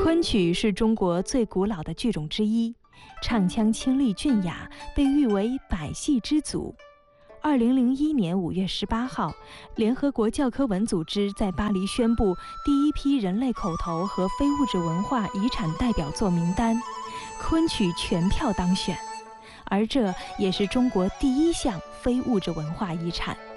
昆曲是中国最古老的剧种之一，唱腔清丽俊雅，被誉为百戏之祖。2001年5月18号，联合国教科文组织在巴黎宣布第一批人类口头和非物质文化遗产代表作名单，昆曲全票当选，而这也是中国第一项非物质文化遗产。